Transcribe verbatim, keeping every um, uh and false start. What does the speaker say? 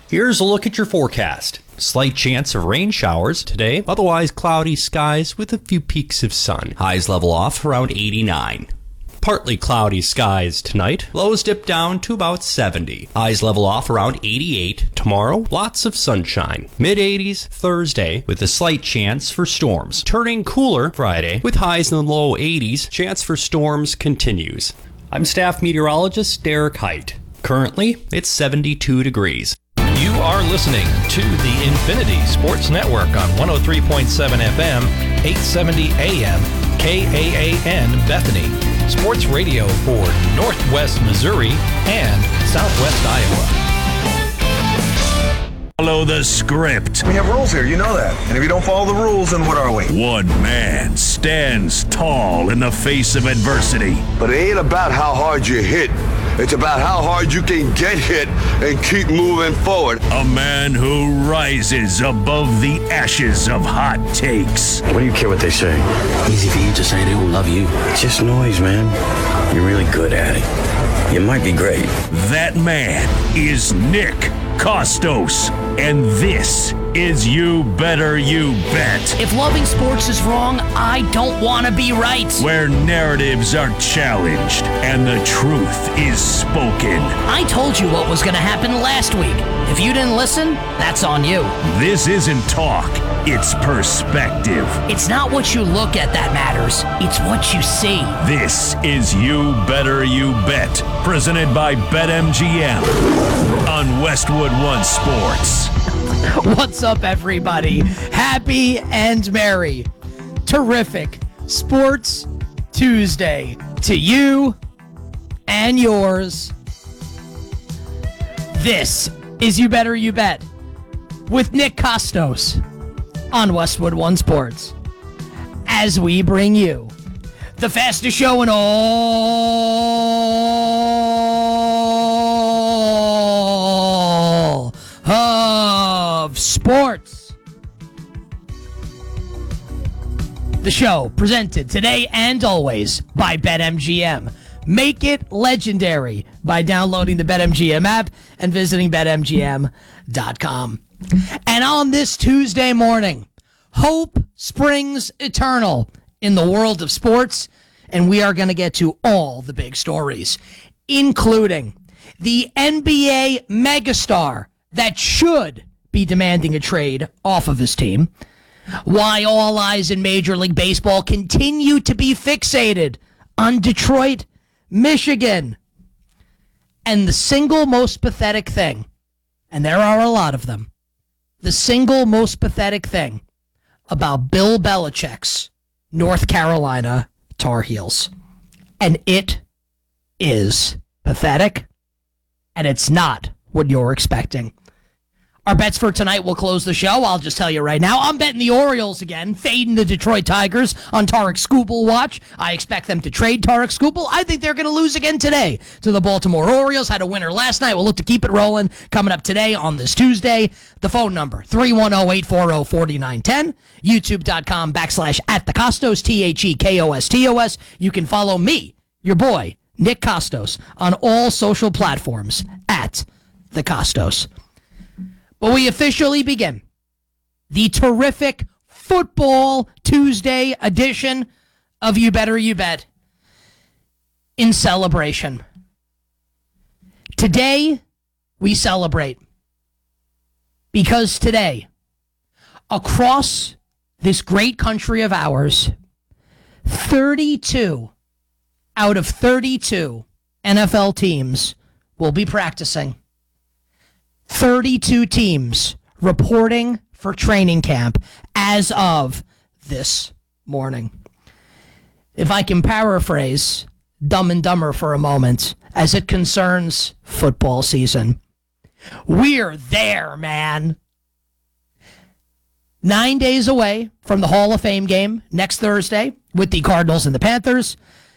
Here's a look at your forecast. Slight chance of rain showers today, otherwise cloudy skies with a few peaks of sun. Highs level off around eighty-nine. Partly cloudy skies tonight. Lows dip down to about seventy. Highs level off around eighty-eight. Tomorrow, lots of sunshine. mid eighties Thursday with a slight chance for storms. Turning cooler Friday with highs in the low eighties. Chance for storms continues. I'm staff meteorologist Derek Height. Currently, it's seventy-two degrees. You are listening to the Infinity Sports Network on one oh three point seven F M, eight seventy A M, K A A N Bethany. Sports radio for Northwest Missouri and Southwest Iowa. Follow the script. We have rules here, you know that. And if you don't follow the rules, then what are we? One man stands tall in the face of adversity. But it ain't about how hard you hit. It's about how hard you can get hit and keep moving forward. A man who rises above the ashes of hot takes. What do you care what they say? Easy for you to say they will love you. It's just noise, man. You're really good at it. You might be great. That man is Nick Kostos. And this is You Better You Bet. If loving sports is wrong, I don't want to be right. Where narratives are challenged and the truth is spoken. I told you what was going to happen last week. If you didn't listen, that's on you. This isn't talk, it's perspective. It's not what you look at that matters. It's what you see. This is You Better You Bet, presented by BetMGM on Westwood One Sports. What's up, everybody? Happy and merry. Terrific Sports Tuesday to you and yours. This is You Better You Bet with Nick Kostos on Westwood One Sports, as we bring you the fastest show in all of sports. The show presented today and always by BetMGM. Make it legendary by downloading the BetMGM app and visiting bet M G M dot com. And on this Tuesday morning, hope springs eternal in the world of sports, and we are going to get to all the big stories, including the N B A megastar that should be demanding a trade off of his team, why all eyes in Major League Baseball continue to be fixated on Detroit, Michigan, and the single most pathetic thing, and there are a lot of them, the single most pathetic thing about Bill Belichick's North Carolina Tar Heels. And it is pathetic, and it's not what you're expecting. Our bets for tonight will close the show. I'll just tell you right now, I'm betting the Orioles again, fading the Detroit Tigers on Tarek Skubal watch. I expect them to trade Tarek Skubal. I think they're going to lose again today to the Baltimore Orioles. Had a winner last night. We'll look to keep it rolling coming up today on this Tuesday. The phone number, three one zero, eight four zero, four nine one zero. YouTube.com backslash at the Kostos, T H E K O S T O S. You can follow me, your boy, Nick Kostos, on all social platforms at the Kostos. But we officially begin the terrific Football Tuesday edition of You Better You Bet in celebration. Today, we celebrate because today, across this great country of ours, thirty-two out of thirty-two N F L teams will be practicing. thirty-two teams reporting for training camp as of this morning. If I can paraphrase Dumb and Dumber for a moment, as it concerns football season, we're there, man. Nine days away from the Hall of Fame game next Thursday with the Cardinals and the Panthers.